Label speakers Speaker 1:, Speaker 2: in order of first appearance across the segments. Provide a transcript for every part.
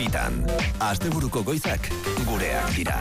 Speaker 1: bitan. Asteburuko goizak gureak dira.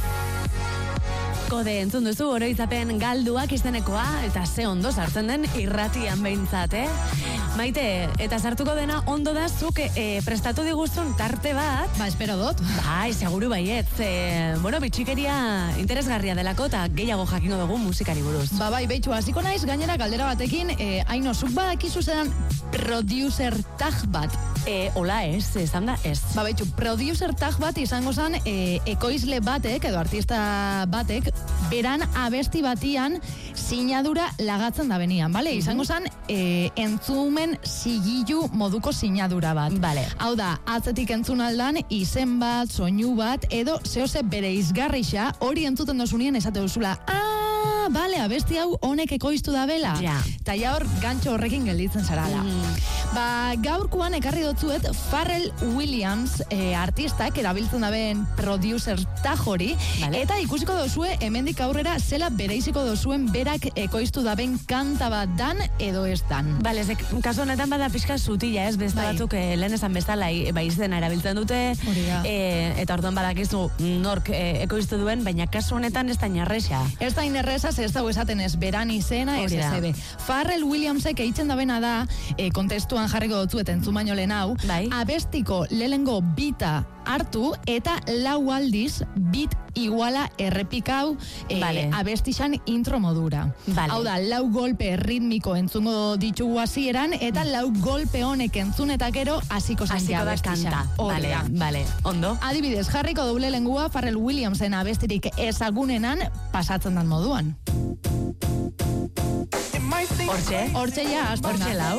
Speaker 2: Kode entzun duzu oroitzapen galduak izenekoa eta ze ondo sartzen den irratian behintzat, Maite, eta sartuko dena ondo da zuk prestatu diguzun tarte bat.
Speaker 3: Ba, espero dut.
Speaker 2: Bai, seguru baiet. Bitxikeria interesgarria delako eta gehiago jakingo dugu musikari buruz.
Speaker 3: Ba, bai, behitxu, hasiko naiz gainera galdera batekin, Aino, zuk badakizu zedan producer tag bat.
Speaker 2: Hola ez, esan da ez.
Speaker 3: Ba, behitxu, producer tag bat izango zen ekoizle batek edo artista batek beran abesti batian sinadura lagatzen da benian, bale? Izango zen entzumen sigilu moduko sinadura bat.
Speaker 2: Vale.
Speaker 3: Hau da, atzetik entzun aldan izen bat, soinu bat, edo zehose bere izgarrixa hori entzuten dosunien esate duzula. Bale, abesti hau honek ekoiztu da bela.
Speaker 2: Ja.
Speaker 3: Ta ja hor gantxo horrekin gelditzen zarala. Ba, gaurkoan ekarri dotzuet Pharrell Williams artistak erabiltzen daben producer tag hori,
Speaker 2: vale.
Speaker 3: Eta ikusiko dozue hemendik aurrera zela bereiziko dozuen berak ekoiztu daben kanta bat dan edo ez dan.
Speaker 2: Bale, kasu honetan bada pixka zutila, ez? Beste batzuk lehen esan bezala izena erabiltzen dute, eta orduan badakizu nork ekoiztu duen, baina kasu honetan ez da inerresa.
Speaker 3: Ez da inerresa, ez dago esaten ez beran izena, ez ezebe. Pharrell Williamsek eitzen dabena da, kontestuan jarriko dutzuet entzun baino lehen hau, abestiko lehengo bita hartu eta 4 aldiz bit iguala errepikau abestixan intro modura. Hau da, 4 golpe ritmiko entzungo ditugu hasieran eta 4 golpe honek entzun eta gero hasiko zentia abestixa.
Speaker 2: Vale, ondo.
Speaker 3: Adibidez, jarriko doble lengua Pharrell Williamsen abestirik ezagunenan pasatzen dan moduan. Hortxe ja, azten da.
Speaker 2: Hortxe lau.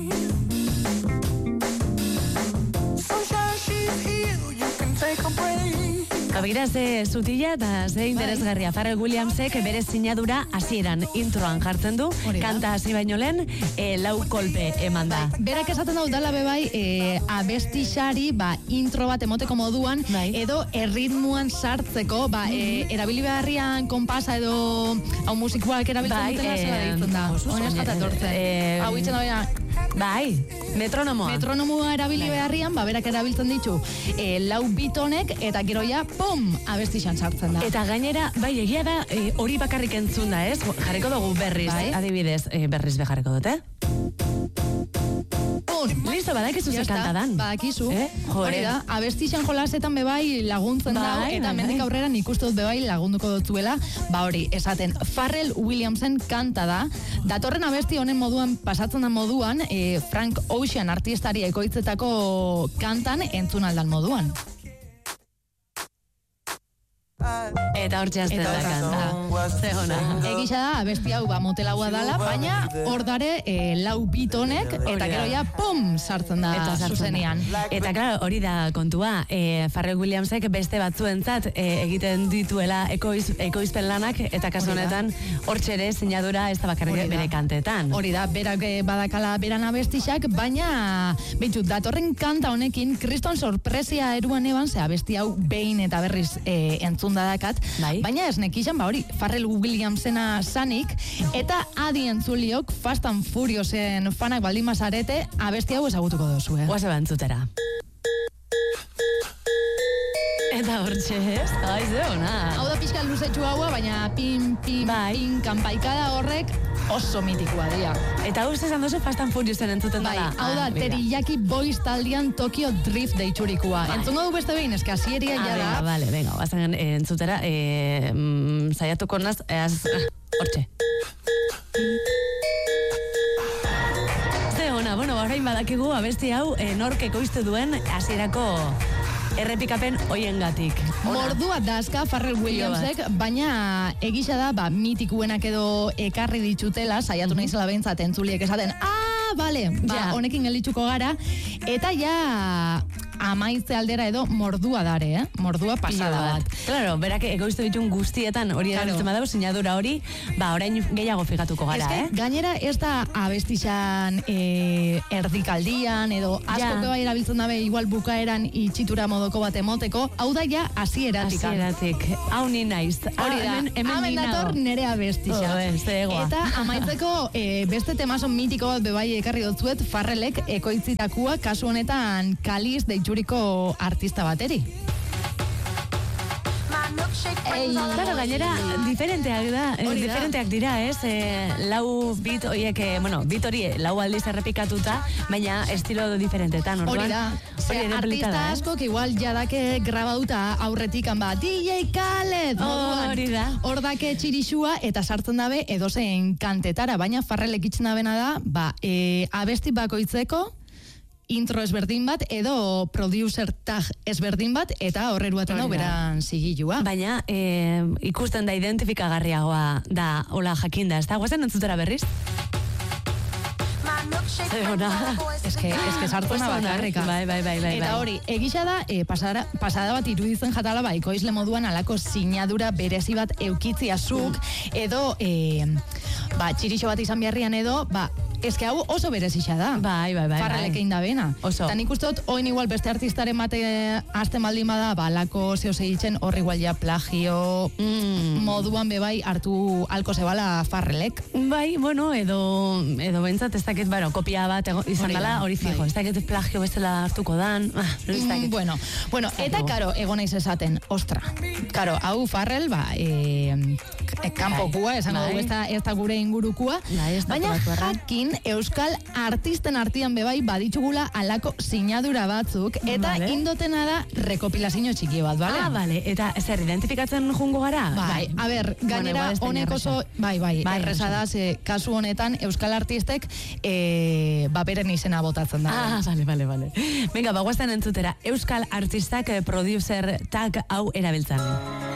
Speaker 2: Kabira ze zutila eta ze interesgarria. Pharrell Williamsek bere sinadura hasieran introan jartzen du, kanta hasi baino lehen, 4 kolpe eman da.
Speaker 3: Berak esaten dut dala bebai, abestixari intro bat emoteko moduan, edo erritmuan sartzeko, erabili beharrian konpasa edo hau musikoak erabiltzen dutela zela ditzen da. Hoen eskatat hortzen. Hau itzen da bera.
Speaker 2: Bai, metronomoa.
Speaker 3: Metronomoa erabili beharrian, berak erabiltzen ditu 4 bitonek, eta gero ja, pum, abestixan sartzen da.
Speaker 2: Eta gainera, bai, egia da, hori bakarrik entzun da, ez? Jarriko dugu berriz, adibidez, berriz beharriko dut, Listo, badakizu zer kanta dan.
Speaker 3: Badakizu. Hori da, abestixan jolasetan bebai laguntzen da, eta mendik aurrera nik uste dut bebai lagunduko dutzuela, hori, esaten, Pharrell Williamsen kanta da, datorren abesti honen moduan, pasatzen da moduan, Frank Ocean artistari ekoitzetako kantan entzun aldan moduan.
Speaker 2: Eta hor txazten da kanta. Zegona.
Speaker 3: Egisa da, abesti hau motelaua dala, baina hor dare 4 bitonek, eta gero ja, pum, sartzen da zuzenian.
Speaker 2: Eta klaro, hori da kontua, Pharrell Williamsek beste batzuentzat egiten dituela ekoizpen lanak, eta kasu honetan hor txere sinadura ez da bakarrik bere kantetan.
Speaker 3: Hori da, berak badakala beran abestixak, baina behitxut, datorren kanta honekin, kriston sorpresia eruan eban, ze abesti hau behin eta berriz entzun dadakat, baina ez nekizan, hori, Pharrell Williamsena sanik, eta adi entzuliok Fast and Furiosen fanak baldin mazarete, abesti hau ezagutuko dozue.
Speaker 2: Oaze bantzutera. Eta hortxe ez?
Speaker 3: Hau da pixka luzetxu haua, baina pin, kanpaikada horrek oso mitikoa dira.
Speaker 2: Eta hau esan dozu Fast and Furiosen entzuten dela.
Speaker 3: Hau da, Teriyaki Boys taldean Tokyo Drift deitxurikua. Entzungo du beste behin, eska hasieria ja da.
Speaker 2: Venga, bazen entzutera, saiatuko naz, hortxe. Ze ona, orain badakigu abesti hau nork ekoiztu duen hasierako errepikapen hoiengatik.
Speaker 3: Mordua dazka Pharrell Williamsek, baina egisa da, mitikuenak edo ekarri ditutela, saiatu naizela behintzat entzuliek esaten, honekin gelditzuko gara, eta ja amaitze aldera edo mordua dare, mordua pasada bat.
Speaker 2: Claro, berak egoiztu ditun guztietan hori erabiltzen badago, sinadura hori, orain gehiago figatuko gara,
Speaker 3: Gainera, ez da abestixan erdikaldian, edo asko bai erabiltzen dabe, igual bukaeran itxitura modoko bat emoteko, hau da ja hasieratik. Hau
Speaker 2: ni naiz.
Speaker 3: Hori da, hemen dator nere abestixa. Eta amaitzeko beste temazo mitiko bat bebai ekarri dutzuet, Pharrellek ekoitzitakua, kasu honetan Kaliz deitu deituriko artista bateri.
Speaker 2: Claro, gainera, diferenteak dira, ez? Lau bit horiek, bit hori lau aldiz errepikatuta, baina estilo diferentetan, orduan.
Speaker 3: Hori da, artista askok igual jadake grabauta aurretik ba, DJ Khaled,
Speaker 2: hori da.
Speaker 3: Hor dake txirixua eta sartzen dabe edozein kantetara, baina Farrelek itzen dabena da, abesti bakoitzeko, intro ezberdin bat, edo producer tag ezberdin bat, eta horreruaten hau beran zigilua.
Speaker 2: Baina, ikusten da identifikagarriagoa da, hola jakinda, ez da? Guazen entzutera berriz?
Speaker 3: Ez que sartzen bakarrika.
Speaker 2: Bai.
Speaker 3: Eta hori, egisa da, pasada bat iruditzen jatala ekoizle moduan alako sinadura berezi bat eukitzia zuk, edo, txirixo bat izan beharrian edo, eske hau oso berezisa da.
Speaker 2: Bai.
Speaker 3: Farrelek egin da bena.
Speaker 2: Oso.
Speaker 3: Eta nik uste dut, oin igual beste artistaren bate azten baldin bada, lako zeo segitzen horri igual ja plagio moduan bebai hartu alko zebala Farrelek.
Speaker 2: Bai, bueno, edo bentsat ez dakit, kopia bat izan dela, hori fijo, ez dakit plagio bestela hartuko dan, ez dakit.
Speaker 3: Bueno, eta karo, egon naiz esaten, ostra. Karo, hau Farrel, kanpokua, esan dugu ez da gure ingurukua, baina jakin euskal artisten artian bebai baditxugula alako sinadura batzuk, eta indotena da rekopilazio txiki bat, bale?
Speaker 2: Bale, eta zer, identifikatzen jungo gara?
Speaker 3: Bai, a ber, gainera honek oso, erresa da, kasu honetan euskal artistek beren izena botatzen da.
Speaker 2: Bale. Venga, bagoazten entzutera, euskal artistak producer tag hau erabiltzen.